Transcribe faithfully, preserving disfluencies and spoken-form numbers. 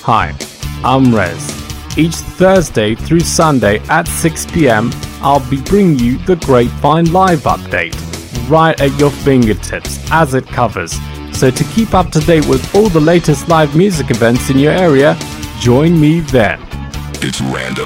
Hi, I'm Rez. Each Thursday through Sunday at six p.m, I'll be bringing you the Grapevine Live update right at your fingertips as it covers. So to keep up to date with all the latest live music events in your area, join me then. It's random.